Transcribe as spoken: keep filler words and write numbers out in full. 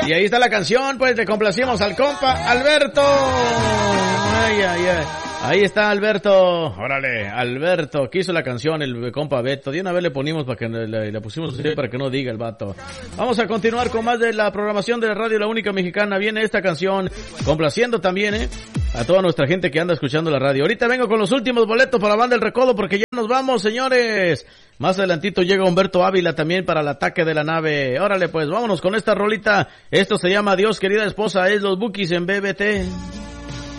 Y ahí está la canción, pues le complacimos al compa Alberto. Ay, ay, ay. Ahí está Alberto. Órale, Alberto, que hizo la canción, el compa Beto. De una vez le ponimos para que le, le pusimos así para que no diga el vato. Vamos a continuar con más de la programación de la radio La Única Mexicana. Viene esta canción, complaciendo también, eh, a toda nuestra gente que anda escuchando la radio. Ahorita vengo con los últimos boletos para la Banda El Recodo porque ya nos vamos, señores. Más adelantito llega Humberto Ávila también para el ataque de la nave. Órale, pues vámonos con esta rolita. Esto se llama Dios, querida esposa, es los Bukis en B B T.